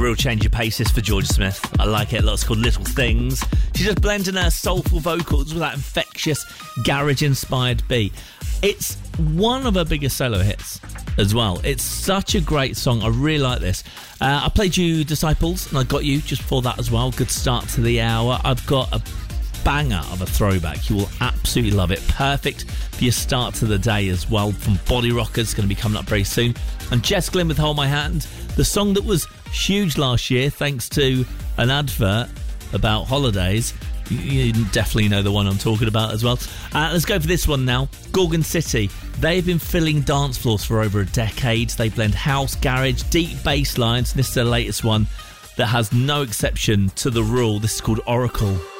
real change of paces for Georgia Smith. I like it. It's called Little Things. She's just blending her soulful vocals with that infectious garage-inspired beat. It's one of her biggest solo hits as well. It's such a great song. I really like this. I played you Disciples, and I got you just before that as well. Good start to the hour. I've got a banger of a throwback. You will absolutely love it. Perfect for your start to the day as well, from Body Rockers. Going to be coming up very soon. And Jess Glynn with Hold My Hand, the song that was huge last year thanks to an advert about holidays. You definitely know the one I'm talking about as well. Let's go for this one now. Gorgon City. They've been filling dance floors for over a decade. They blend house, garage, deep bass lines. This is their latest one that has no exception to the rule. This is called Oracle.